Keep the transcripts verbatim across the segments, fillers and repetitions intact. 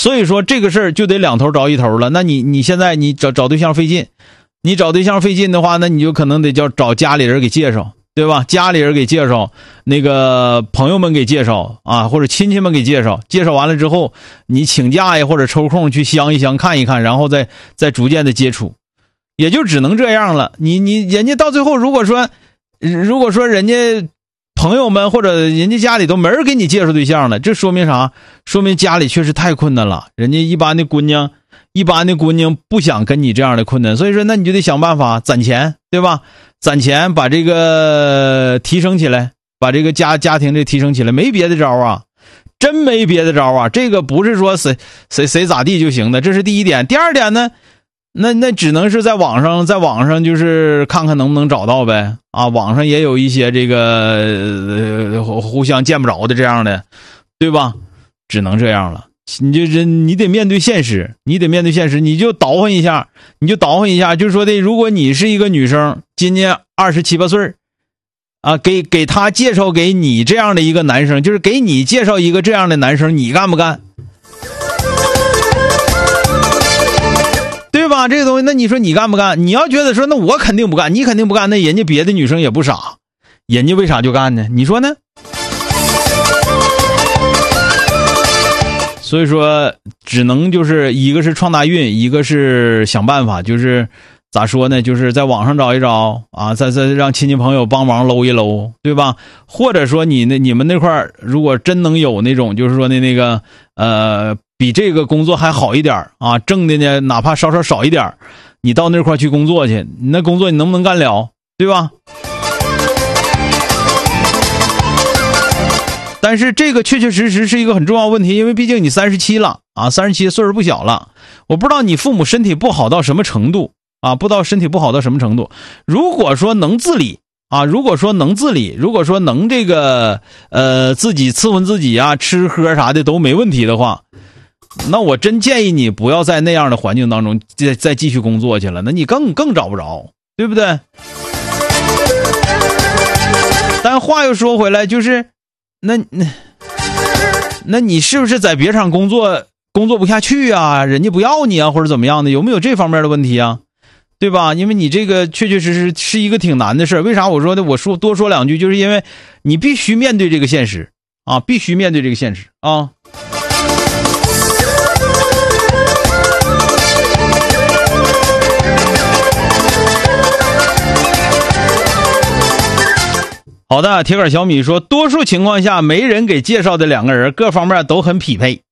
所以说这个事儿就得两头找一头了。那你你现在你找找对象费劲，你找对象费劲的话，那你就可能得叫找家里人给介绍，对吧？家里人给介绍，那个朋友们给介绍啊，或者亲戚们给介绍，介绍完了之后，你请假呀或者抽空去相一相看一看，然后再再逐渐的接触，也就只能这样了。你你人家到最后，如果说如果说人家朋友们或者人家家里都没人给你介绍对象了，这说明啥？说明家里确实太困难了。人家一般的姑娘，一般的姑娘不想跟你这样的困难，所以说那你就得想办法攒钱，对吧？攒钱把这个提升起来，把这个家家庭这提升起来，没别的招啊，真没别的招啊。这个不是说谁谁谁咋地就行的，这是第一点。第二点呢，那那只能是在网上，在网上就是看看能不能找到呗。啊，网上也有一些这个、呃、互相见不着的这样的，对吧？只能这样了。你就是你得面对现实，你得面对现实，你就倒腾一下，你就倒腾一下，就是说的，如果你是一个女生，今年二十七八岁，啊，给给他介绍给你这样的一个男生，就是给你介绍一个这样的男生，你干不干？对吧？这个东西，那你说你干不干？你要觉得说，那我肯定不干，你肯定不干，那人家别的女生也不傻，人家为啥就干呢？你说呢？所以说，只能就是一个是创大运，一个是想办法，就是咋说呢？就是在网上找一找啊，再再让亲戚朋友帮忙搂一搂，对吧？或者说你那你们那块如果真能有那种，就是说的那个呃。比这个工作还好一点啊，挣的呢哪怕稍稍少一点，你到那块去工作去，你那工作你能不能干了，对吧？但是这个确确实实是一个很重要的问题，因为毕竟你三十七了啊，三十七岁数不小了。我不知道你父母身体不好到什么程度啊，不知道身体不好到什么程度。如果说能自理啊，如果说能自理，如果说能这个呃自己伺候自己啊，吃喝啥的都没问题的话，那我真建议你不要在那样的环境当中再再继续工作去了，那你更更找不着，对不对？但话又说回来，就是那那那你是不是在别厂工作工作不下去啊？人家不要你啊，或者怎么样的？有没有这方面的问题啊？对吧？因为你这个确确实实是一个挺难的事儿。为啥我说的？我说多说两句，就是因为你必须面对这个现实啊，必须面对这个现实啊。好的，铁杆小米说，多数情况下没人给介绍的两个人各方面都很匹配。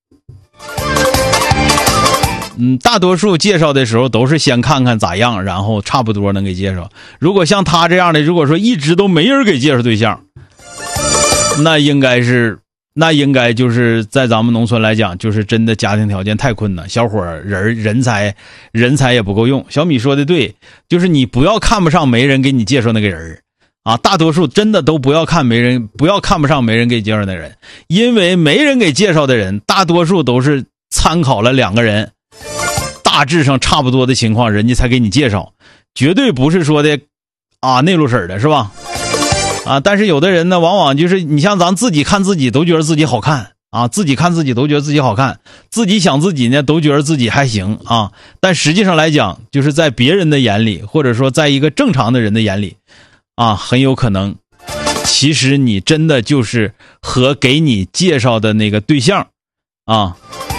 嗯，大多数介绍的时候都是先看看咋样，然后差不多能给介绍。如果像他这样的，如果说一直都没人给介绍对象，那应该是那应该就是在咱们农村来讲，就是真的家庭条件太困难，小伙人人才人才也不够用。小米说的对，就是你不要看不上没人给你介绍那个人啊，大多数真的都不要看没人，不要看不上没人给介绍的人，因为没人给介绍的人，大多数都是参考了两个人大致上差不多的情况，人家才给你介绍，绝对不是说的啊内陆婶的是吧？啊，但是有的人呢，往往就是你像咱自己看自己都觉得自己好看啊，自己看自己都觉得自己好看，自己想自己呢都觉得自己还行啊，但实际上来讲，就是在别人的眼里，或者说在一个正常的人的眼里。啊，很有可能其实你真的就是和给你介绍的那个对象啊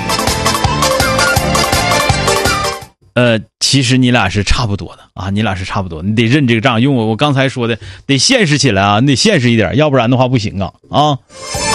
呃其实你俩是差不多的啊，你俩是差不多，你得认这个账，用我我刚才说的得现实起来啊，你得现实一点，要不然的话不行啊啊